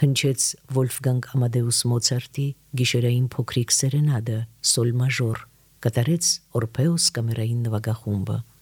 հնչեց Վոլֆգանգ Ամադեուս Մոցարտի գիշերային փոքրիկ սերենադը սոլ մաժոր, կատարեց Օրփեոս կամերային նվագախումբը։